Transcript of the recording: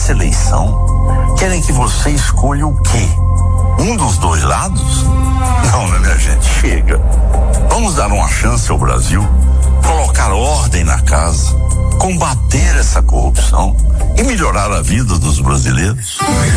nessa eleição, querem que você escolha o quê? Um dos dois lados? Não, né, minha gente? Chega. Vamos dar uma chance ao Brasil, colocar ordem na casa, combater essa corrupção e melhorar a vida dos brasileiros.